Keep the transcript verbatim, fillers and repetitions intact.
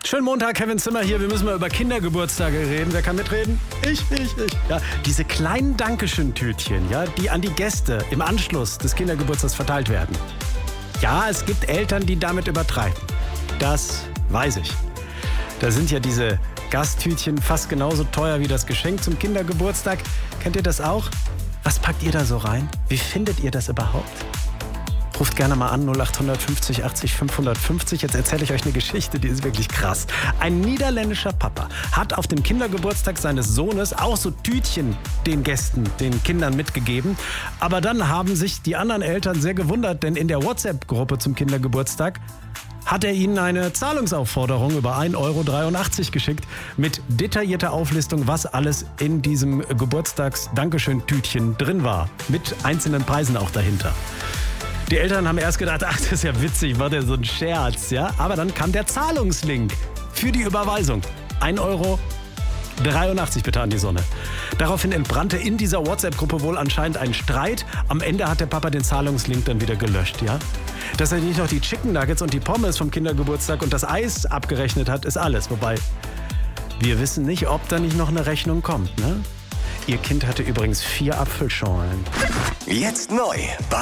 Schönen Montag, Kevin Zimmer hier. Wir müssen mal über Kindergeburtstage reden. Wer kann mitreden? Ich, ich, ich. Ja, diese kleinen Dankeschön-Tütchen, ja, die an die Gäste im Anschluss des Kindergeburtstags verteilt werden. Ja, es gibt Eltern, die damit übertreiben. Das weiß ich. Da sind ja diese Gasttütchen fast genauso teuer wie das Geschenk zum Kindergeburtstag. Kennt ihr das auch? Was packt ihr da so rein? Wie findet ihr das überhaupt? Ruft gerne mal an, null acht fünfzig achtzig fünfhundertfünfzig. Jetzt erzähle ich euch eine Geschichte, die ist wirklich krass. Ein niederländischer Papa hat auf dem Kindergeburtstag seines Sohnes auch so Tütchen den Gästen, den Kindern mitgegeben. Aber dann haben sich die anderen Eltern sehr gewundert, denn in der WhatsApp-Gruppe zum Kindergeburtstag hat er ihnen eine Zahlungsaufforderung über ein Euro dreiundachtzig geschickt mit detaillierter Auflistung, was alles in diesem Geburtstags-Dankeschön-Tütchen drin war. Mit einzelnen Preisen auch dahinter. Die Eltern haben erst gedacht, ach, das ist ja witzig, war der so ein Scherz, ja? Aber dann kam der Zahlungslink für die Überweisung. ein Euro dreiundachtzig bitte an die Sonne. Daraufhin entbrannte in dieser WhatsApp-Gruppe wohl anscheinend ein Streit. Am Ende hat der Papa den Zahlungslink dann wieder gelöscht, ja? Dass er nicht noch die Chicken Nuggets und die Pommes vom Kindergeburtstag und das Eis abgerechnet hat, ist alles. Wobei, wir wissen nicht, ob da nicht noch eine Rechnung kommt, ne? Ihr Kind hatte übrigens vier Apfelschorlen. Jetzt neu.